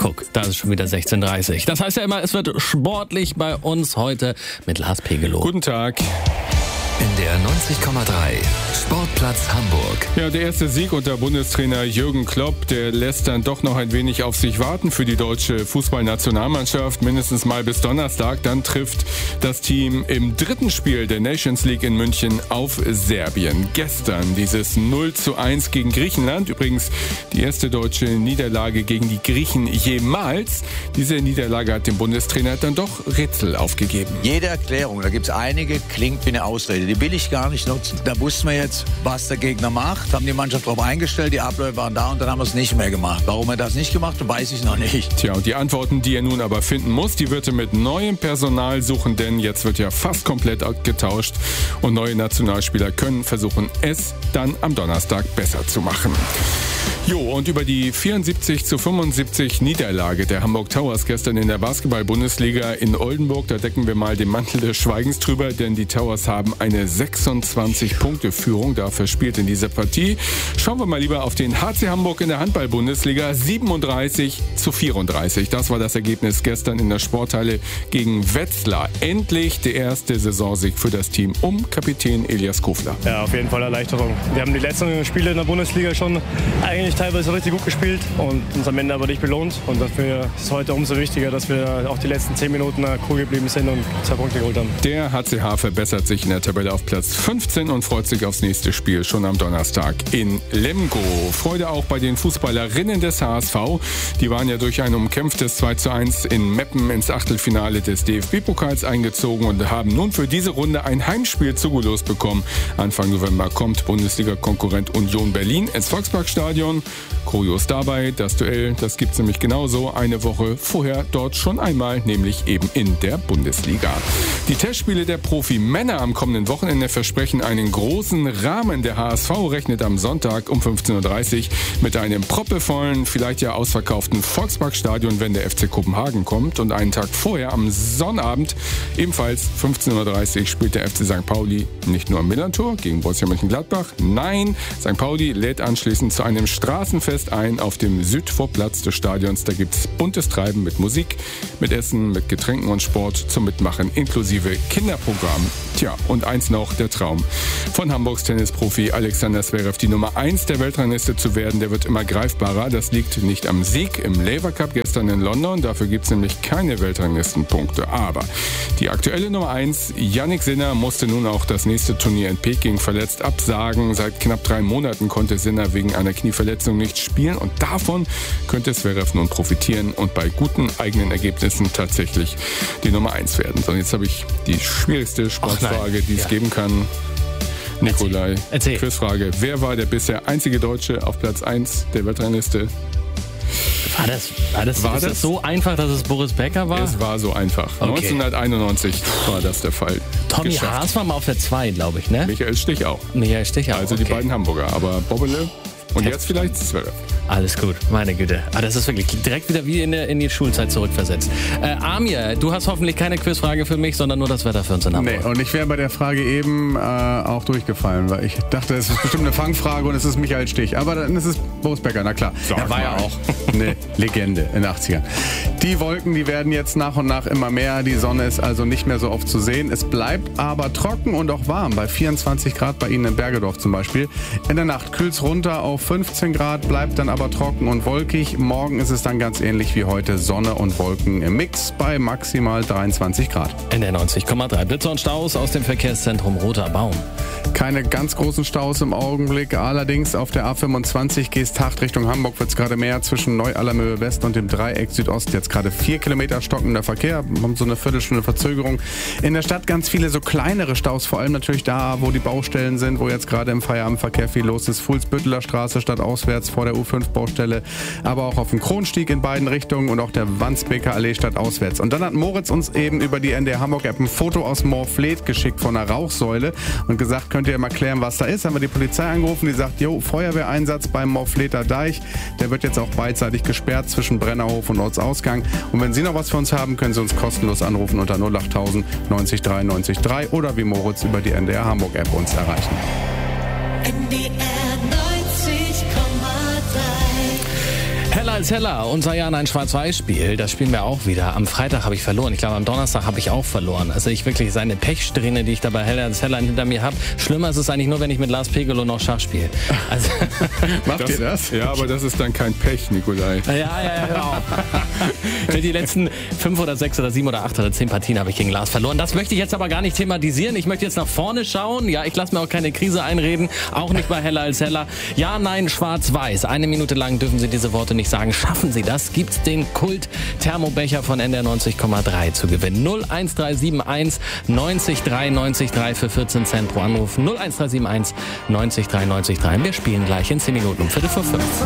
Guck, da ist es schon wieder 16:30 Uhr. Das heißt ja immer, es wird sportlich bei uns heute mit Lars Pegelow. Guten Tag. In der 90,3 Sportplatz Hamburg. Ja, der erste Sieg unter Bundestrainer Jürgen Klopp, der lässt dann doch noch ein wenig auf sich warten für die deutsche Fußballnationalmannschaft. Mindestens mal bis Donnerstag. Dann trifft das Team im dritten Spiel der Nations League in München auf Serbien. Gestern dieses 0:1 gegen Griechenland. Übrigens die erste deutsche Niederlage gegen die Griechen jemals. Diese Niederlage hat dem Bundestrainer dann doch Rätsel aufgegeben. Jede Erklärung, da gibt es einige, klingt wie eine Ausrede. Die will ich gar nicht nutzen. Da wussten wir jetzt, was der Gegner macht, haben die Mannschaft darauf eingestellt, die Abläufe waren da und dann haben wir es nicht mehr gemacht. Warum er das nicht gemacht hat, weiß ich noch nicht. Tja, und die Antworten, die er nun aber finden muss, die wird er mit neuem Personal suchen, denn jetzt wird ja fast komplett getauscht und neue Nationalspieler können versuchen, es dann am Donnerstag besser zu machen. Jo, und über die 74:75 Niederlage der Hamburg Towers gestern in der Basketball-Bundesliga in Oldenburg, da decken wir mal den Mantel des Schweigens drüber, denn die Towers haben eine 26-Punkte-Führung da verspielt in dieser Partie. Schauen wir mal lieber auf den HC Hamburg in der Handball-Bundesliga, 37:34. Das war das Ergebnis gestern in der Sporthalle gegen Wetzlar. Endlich der erste Saisonsieg für das Team um Kapitän Elias Kofler. Ja, auf jeden Fall Erleichterung. Wir haben die letzten Spiele in der Bundesliga schon eigentlich teilweise richtig gut gespielt und uns am Ende aber nicht belohnt. Und dafür ist es heute umso wichtiger, dass wir auch die letzten 10 Minuten cool geblieben sind und 2 Punkte geholt haben. Der HCH verbessert sich in der Tabelle auf Platz 15 und freut sich aufs nächste Spiel schon am Donnerstag in Lemgo. Freude auch bei den Fußballerinnen des HSV. Die waren ja durch ein umkämpftes 2:1 in Meppen ins Achtelfinale des DFB-Pokals eingezogen und haben nun für diese Runde ein Heimspiel zugelost bekommen. Anfang November kommt Bundesliga-Konkurrent Union Berlin ins Volksparkstadion. Kurios dabei, das Duell, das gibt's nämlich genauso eine Woche vorher dort schon einmal, nämlich eben in der Bundesliga. Die Testspiele der Profi-Männer am kommenden Wochenende versprechen einen großen Rahmen. Der HSV rechnet am Sonntag um 15:30 Uhr mit einem proppevollen, vielleicht ja ausverkauften Volksparkstadion, wenn der FC Kopenhagen kommt. Und einen Tag vorher, am Sonnabend, ebenfalls 15:30 Uhr, spielt der FC St. Pauli nicht nur am Millantor gegen Borussia Mönchengladbach. Nein, St. Pauli lädt anschließend zu einem Straßenfest ein auf dem Südvorplatz des Stadions. Da gibt's buntes Treiben mit Musik, mit Essen, mit Getränken und Sport zum Mitmachen, inklusive Kinderprogramm. Tja, und eins noch, der Traum von Hamburgs Tennisprofi Alexander Zverev, die Nummer 1 der Weltrangliste zu werden, der wird immer greifbarer. Das liegt nicht am Sieg im Laver Cup gestern in London, dafür gibt's nämlich keine Weltranglistenpunkte. Aber die aktuelle Nummer 1, Jannik Sinner, musste nun auch das nächste Turnier in Peking verletzt absagen. Seit knapp 3 Monaten konnte Sinner wegen einer Knieverletzung nicht spielen und davon könnte Zverev nun profitieren und bei guten eigenen Ergebnissen tatsächlich die Nummer 1 werden. So, jetzt habe ich die schwierigste Sportfrage, die es geben kann. Nikolai, Erzähl. Quizfrage. Wer war der bisher einzige Deutsche auf Platz 1 der Weltrangliste? War das so einfach, dass es Boris Becker war? Es war so einfach. Okay. 1991 war das der Fall. Tommy Geschafft. Haas war mal auf der 2, glaube ich, ne? Michael Stich auch. Michael Stich auch, Also die beiden Hamburger. Aber Bobbele und jetzt vielleicht Zverev. Alles gut, meine Güte. Aber das ist wirklich direkt wieder wie in die Schulzeit zurückversetzt. Amir, du hast hoffentlich keine Quizfrage für mich, sondern nur das Wetter für uns in Hamburg. Nee, und ich wäre bei der Frage eben auch durchgefallen, weil ich dachte, es ist bestimmt eine Fangfrage und es ist Michael Stich. Aber dann ist es Boris Becker, na klar. Er war ja auch eine Legende in den 80ern. Die Wolken, die werden jetzt nach und nach immer mehr. Die Sonne ist also nicht mehr so oft zu sehen. Es bleibt aber trocken und auch warm, bei 24 Grad bei Ihnen in Bergedorf zum Beispiel. In der Nacht kühlt es runter auf 15 Grad, bleibt dann aber trocken und wolkig. Morgen ist es dann ganz ähnlich wie heute, Sonne und Wolken im Mix bei maximal 23 Grad. In der 90,3 Blitze und Staus aus dem Verkehrszentrum Roter Baum. Keine ganz großen Staus im Augenblick, allerdings auf der A25 Geesthacht Richtung Hamburg wird es gerade mehr zwischen Neu-Allermöhe West und dem Dreieck Südost. Jetzt gerade 4 Kilometer stockender Verkehr, haben so eine Viertelstunde Verzögerung. In der Stadt ganz viele so kleinere Staus, vor allem natürlich da, wo die Baustellen sind, wo jetzt gerade im Feierabendverkehr viel los ist. Fuhlsbütteler Straße stadtauswärts vor der U5-Baustelle, aber auch auf dem Kronstieg in beiden Richtungen und auch der Wandsbeker Allee stadtauswärts. Und dann hat Moritz uns eben über die NDR Hamburg-App ein Foto aus Moorfleet geschickt von einer Rauchsäule und gesagt, könnt ihr mal klären, was da ist. Haben wir die Polizei angerufen, die sagt, Feuerwehreinsatz beim Moorfleeter Deich. Der wird jetzt auch beidseitig gesperrt zwischen Brennerhof und Ortsausgang. Und wenn Sie noch was für uns haben, können Sie uns kostenlos anrufen unter 08000 90 3 90 3 oder wie Moritz über die NDR Hamburg-App uns erreichen. NDR 90,3 Heller als Heller, unser Ja, Nein, Schwarz-Weiß-Spiel, das spielen wir auch wieder. Am Freitag habe ich verloren. Ich glaube, am Donnerstag habe ich auch verloren. Also ich wirklich seine Pechsträhne, die ich da bei Heller als Heller hinter mir habe. Schlimmer ist es eigentlich nur, wenn ich mit Lars Pegelow noch Schach spiele. Also Macht ihr das? Ja, aber das ist dann kein Pech, Nikolai. Ja, genau. Die letzten 5 oder 6 oder 7 oder 8 oder 10 Partien habe ich gegen Lars verloren. Das möchte ich jetzt aber gar nicht thematisieren. Ich möchte jetzt nach vorne schauen. Ja, ich lasse mir auch keine Krise einreden. Auch nicht bei Heller als Heller. Ja, nein, schwarz-weiß. 1 Minute lang dürfen Sie diese Worte nicht sagen. Schaffen Sie das? Gibt's den Kult-Thermobecher von NDR 90,3 zu gewinnen. 01371 90 3 90 3 für 14 Cent pro Anruf. 01371 90 3 90 3. Wir spielen gleich in 10 Minuten um 4:45.